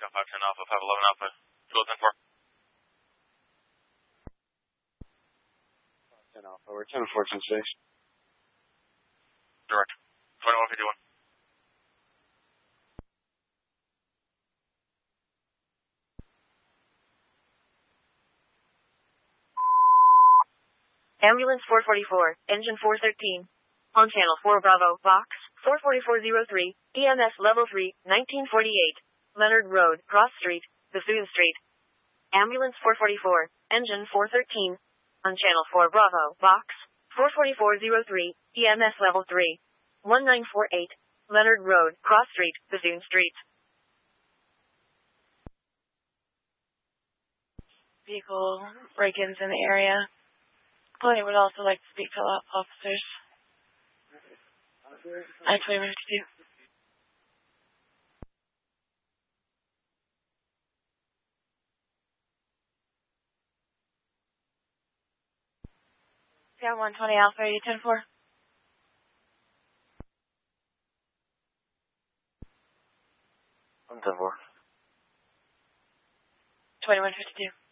Echo 510 Alpha, 511 Alpha, Kilo 10-4. 10 Alpha, we're 10-4 to space. Direct. 2151. Ambulance 444, engine 413. On channel 4 Bravo, box 44403, EMS level 3, 1948. Leonard Road, Cross Street, Bethune Street. Ambulance 444, engine 413. On channel 4 Bravo, box 44403, EMS level 3, 1948. Leonard Road, Cross Street, Bethune Street. Vehicle break-ins in the area. I would also like to speak to officers. I-2152. Yeah, 120 Alpha, are you 10-4? 10-4. 2152.